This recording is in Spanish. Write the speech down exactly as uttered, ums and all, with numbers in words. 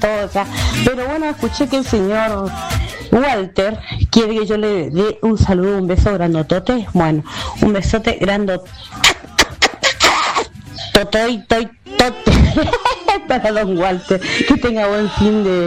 todo ya. Pero bueno, escuché que el señor Walter quiere que yo le dé un saludo, un beso grandotote. Bueno, un besote grandotote. Totoy, toy, tote. Para don Walter. Que tenga buen fin de